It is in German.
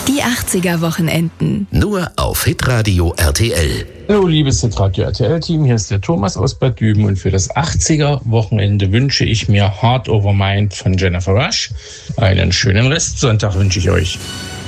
Die 80er-Wochenenden. Nur auf Hitradio RTL. Hallo, liebes Hitradio RTL-Team, hier ist der Thomas aus Bad Düben und für das 80er-Wochenende wünsche ich mir Heart Over Mind von Jennifer Rush. Einen schönen Restsonntag wünsche ich euch.